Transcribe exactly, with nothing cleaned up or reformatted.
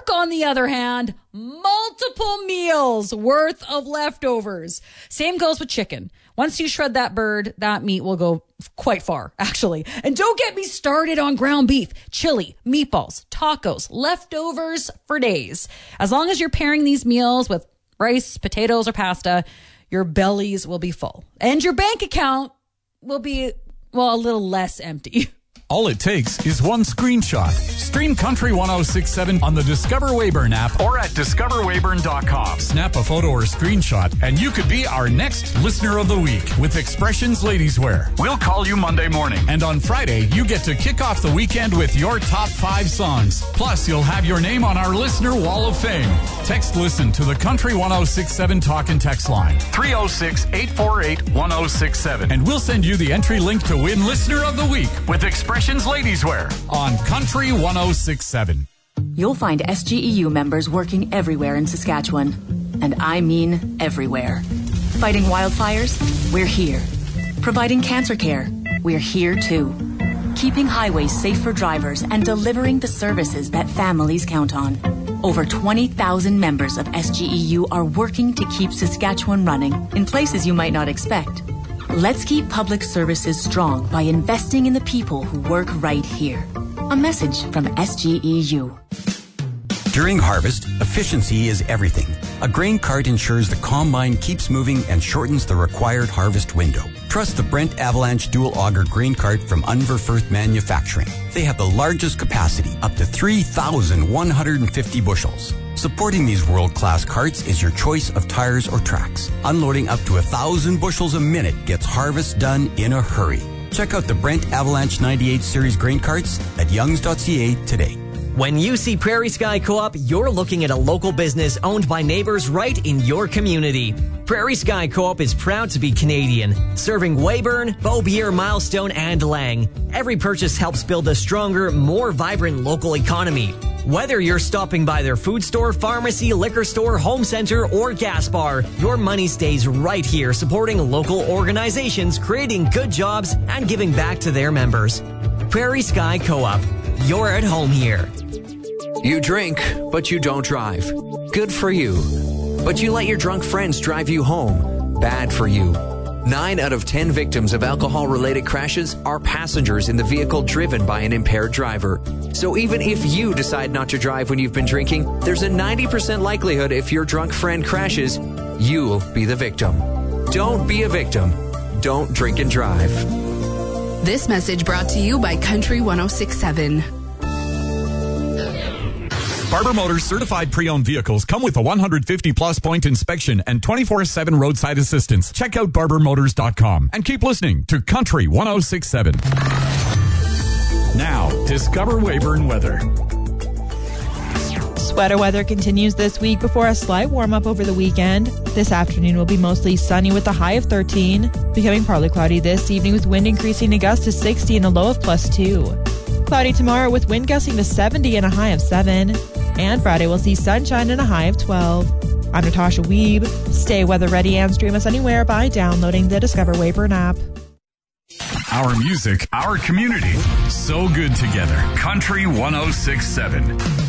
Duck, on the other hand, multiple meals worth of leftovers. Same goes with chicken. Once you shred that bird, that meat will go quite far, actually. And don't get me started on ground beef, chili, meatballs, tacos, leftovers for days. As long as you're pairing these meals with rice, potatoes, or pasta, your bellies will be full. And your bank account will be, well, a little less empty. All it takes is one screenshot. Stream Country ten sixty-seven on the Discover Weyburn app or at discover weyburn dot com. Snap a photo or screenshot, and you could be our next Listener of the Week with Expressions Ladies Wear. We'll call you Monday morning. And on Friday, you get to kick off the weekend with your top five songs. Plus, you'll have your name on our Listener Wall of Fame. Text Listen to the Country ten sixty-seven talk and text line. three oh six, eight four eight, one oh six seven. And we'll send you the entry link to win Listener of the Week with Expressions Ladies Wear on Country ten sixty-seven. You'll find S G E U members working everywhere in Saskatchewan. And I mean everywhere. Fighting wildfires? We're here. Providing cancer care? We're here too. Keeping highways safe for drivers and delivering the services that families count on. Over twenty thousand members of S G E U are working to keep Saskatchewan running in places you might not expect. Let's keep public services strong by investing in the people who work right here. A message from S G E U. During harvest, efficiency is everything. A grain cart ensures the combine keeps moving and shortens the required harvest window. Trust the Brent Avalanche Dual Auger Grain Cart from Unverfirth Manufacturing. They have the largest capacity, up to three thousand one hundred fifty bushels. Supporting these world-class carts is your choice of tires or tracks. Unloading up to one thousand bushels a minute gets harvest done in a hurry. Check out the Brent Avalanche ninety-eight Series grain carts at youngs dot c a today. When you see Prairie Sky Co-op, you're looking at a local business owned by neighbors right in your community. Prairie Sky Co-op is proud to be Canadian, serving Weyburn, Beaubier, Milestone, and Lang. Every purchase helps build a stronger, more vibrant local economy. Whether you're stopping by their food store, pharmacy, liquor store, home center, or gas bar, your money stays right here supporting local organizations, creating good jobs, and giving back to their members. Prairie Sky Co-op. You're at home here. You drink, but you don't drive. Good for you. But you let your drunk friends drive you home. Bad for you. Nine out of ten victims of alcohol-related crashes are passengers in the vehicle driven by an impaired driver. So even if you decide not to drive when you've been drinking, there's a ninety percent likelihood if your drunk friend crashes, you'll be the victim. Don't be a victim. Don't drink and drive. This message brought to you by Country ten sixty-seven. Barber Motors certified pre-owned vehicles come with a one hundred fifty plus point inspection and twenty-four seven roadside assistance. Check out barber motors dot com and keep listening to Country ten sixty-seven. Now, discover Weyburn weather. Sweater weather continues this week before a slight warm-up over the weekend. This afternoon will be mostly sunny with a high of thirteen, becoming partly cloudy this evening with wind increasing to gusts to sixty and a low of plus two. Cloudy tomorrow with wind gusting to seventy and a high of seven. And Friday we'll see sunshine and a high of twelve. I'm Natasha Weeb. Stay weather ready and stream us anywhere by downloading the Discover Weyburn app. Our music, our community, so good together. Country ten sixty-seven.